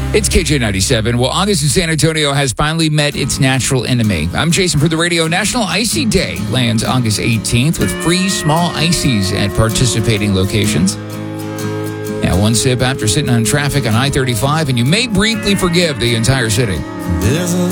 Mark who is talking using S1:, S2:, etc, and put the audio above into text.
S1: It's KJ97. Well, August in San Antonio has finally met its natural enemy. I'm Jason for the radio. National Icy Day lands August 18th with free small ices at participating locations. Now, one sip after sitting on traffic on I-35, and you may briefly forgive the entire city.